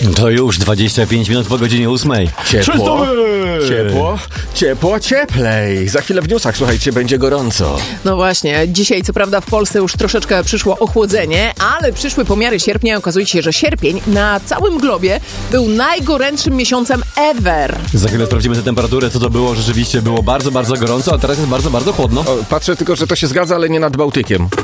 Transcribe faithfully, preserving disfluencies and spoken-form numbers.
To już dwadzieścia pięć minut po godzinie ósmej. Ciepło, ciepło, ciepło, cieplej. Za chwilę w newsach, słuchajcie, będzie gorąco. No właśnie, dzisiaj co prawda w Polsce już troszeczkę przyszło ochłodzenie, ale przyszły pomiary sierpnia i okazuje się, że sierpień na całym globie był najgorętszym miesiącem ever. Za chwilę sprawdzimy tę temperaturę, co to było. Rzeczywiście było bardzo, bardzo gorąco, a teraz jest bardzo, bardzo chłodno. O, patrzę tylko, że to się zgadza, ale nie nad Bałtykiem.